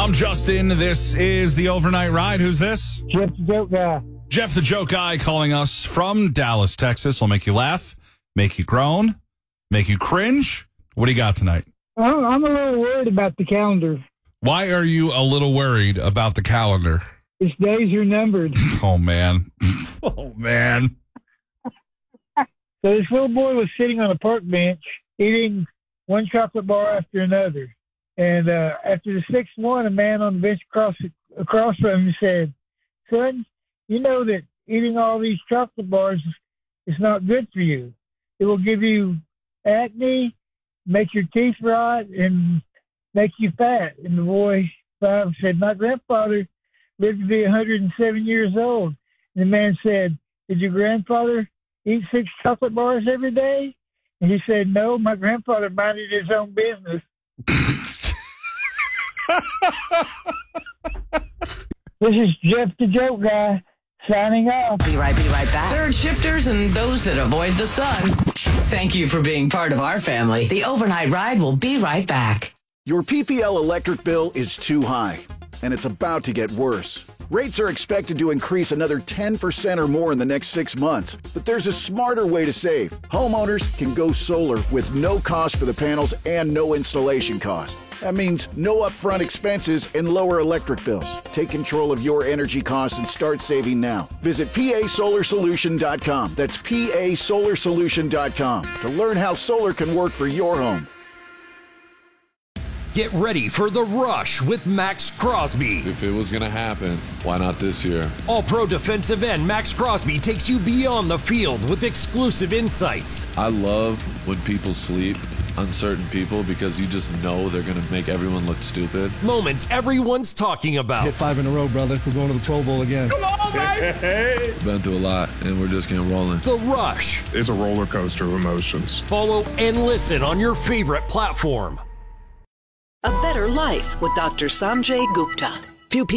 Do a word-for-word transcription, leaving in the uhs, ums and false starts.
I'm Justin. This is the Overnight Ride. Who's this? Jeff the Joke Guy. Jeff the Joke Guy calling us from Dallas, Texas. Will make you laugh, make you groan, make you cringe. What do you got tonight? I'm I'm a little worried about the calendar. Why are you a little worried about the calendar? Its days are numbered. Oh, man. Oh, man. So this little boy was sitting on a park bench eating one chocolate bar after another. And uh, after the sixth one, a man on the bench across, across from him said, "Son, you know that eating all these chocolate bars is not good for you. It will give you acne, make your teeth rot, and make you fat." And the boy five said, "My grandfather lived to be one hundred seven years old." And the man said, "Did your grandfather eat six chocolate bars every day?" And he said, "No, my grandfather minded his own business." This is Jeff the Joke Guy signing off. Be right, be right back. Third shifters and those that avoid the sun. Thank you for being part of our family. The Overnight Ride will be right back. Your P P L electric bill is too high, and it's about to get worse. Rates are expected to increase another ten percent or more in the next six months. But there's a smarter way to save. Homeowners can go solar with no cost for the panels and no installation cost. That means no upfront expenses and lower electric bills. Take control of your energy costs and start saving now. Visit P A solar solution dot com. That's P A solar solution dot com to learn how solar can work for your home. Get ready for The Rush with Max Crosby. If it was going to happen, why not this year? All-pro defensive end Max Crosby takes you beyond the field with exclusive insights. I love when people sleep on certain people because you just know they're going to make everyone look stupid. Moments everyone's talking about. Hit five in a row, brother. We're going to the Pro Bowl again. Come on, baby! Been through a lot, and we're just getting rolling. The Rush. It's a roller coaster of emotions. Follow and listen on your favorite platform. A better life with Doctor Sanjay Gupta. Few people